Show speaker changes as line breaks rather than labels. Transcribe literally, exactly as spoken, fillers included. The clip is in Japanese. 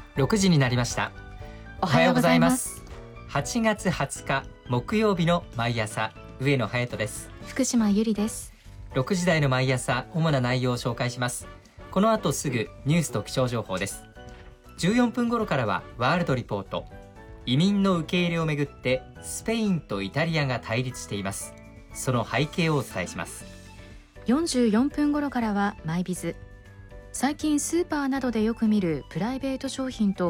ろくじになりました。
おはようございます。
はちがつはつか木曜日の毎朝、上野隼人です。
福島ゆりです。
ろくじ台の毎朝、主な内容を紹介します。この後すぐニュースと気象情報です。じゅうよんぷん頃からはワールドリポート。移民の受け入れをめぐってスペインとイタリアが対立しています。その背景をお伝えします。
よんじゅうよんぷん頃からはマイビズ。最近スーパーなどでよく見るプライベート商品と